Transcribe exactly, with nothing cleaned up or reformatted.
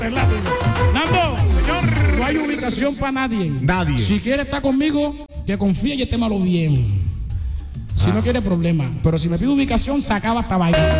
¿Verdad? Nando, señor. No hay ubicación para nadie. Nadie. Si quiere estar conmigo, que confíe y estémalo bien. Si ah. no quiere problema. Pero si me pide ubicación, se acaba hasta bailar.